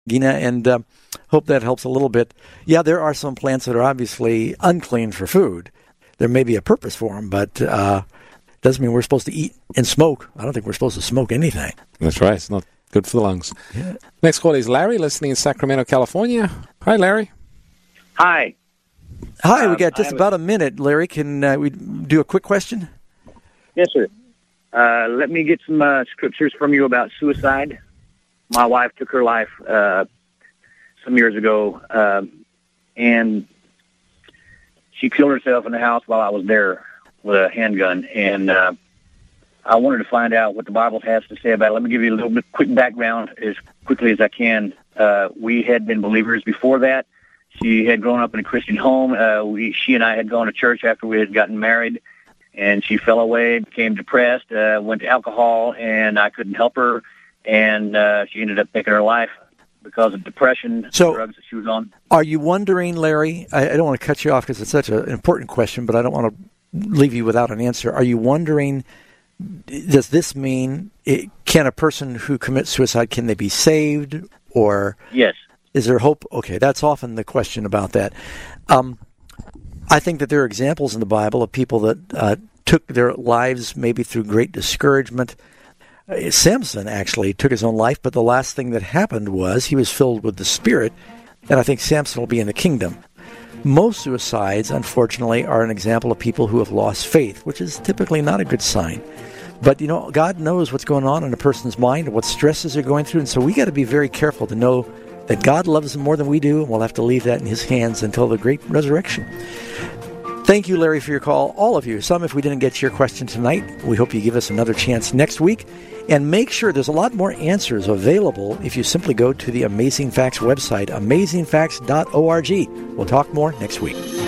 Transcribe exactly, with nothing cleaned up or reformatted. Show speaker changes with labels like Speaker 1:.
Speaker 1: Gina, and uh, hope that helps a little bit. Yeah, there are some plants that are obviously unclean for food. There may be a purpose for them, but uh, doesn't mean we're supposed to eat and smoke. I don't think we're supposed to smoke anything.
Speaker 2: That's right. It's not good for the lungs. Yeah. Next call is Larry, listening in Sacramento, California. Hi, Larry.
Speaker 3: Hi.
Speaker 1: Hi, we
Speaker 3: Um,
Speaker 1: got just
Speaker 3: I
Speaker 1: about a minute. Larry, can uh, we do a quick question?
Speaker 3: Yes, sir. Uh, let me get some uh, scriptures from you about suicide. My wife took her life uh, some years ago, uh, and she killed herself in the house while I was there with a handgun. And uh, I wanted to find out what the Bible has to say about it. Let me give you a little bit quick background as quickly as I can. Uh, we had been believers before that. She had grown up in a Christian home. Uh, we, she and I had gone to church after we had gotten married, and she fell away, became depressed, uh, went to alcohol, and I couldn't help her, and uh, she ended up taking her life because of depression,
Speaker 1: So-
Speaker 3: drugs that she was on.
Speaker 1: Are you wondering, Larry, I, I don't want to cut you off because it's such a, an important question, but I don't want to leave you without an answer. Are you wondering, does this mean, it, can a person who commits suicide, can they be saved? Or
Speaker 3: Yes.
Speaker 1: is there hope? Okay, that's often the question about that. Um, I think that there are examples in the Bible of people that uh, took their lives maybe through great discouragement. Uh, Samson actually took his own life, but the last thing that happened was he was filled with the Spirit, and I think Samson will be in the kingdom. Most suicides, unfortunately, are an example of people who have lost faith, which is typically not a good sign. But, you know, God knows what's going on in a person's mind and what stresses they're going through, and so we got to be very careful to know that God loves them more than we do, and we'll have to leave that in His hands until the great resurrection. Thank you, Larry, for your call. All of you. Some, if we didn't get to your question tonight, we hope you give us another chance next week. And make sure there's a lot more answers available if you simply go to the Amazing Facts website, amazing facts dot org. We'll talk more next week.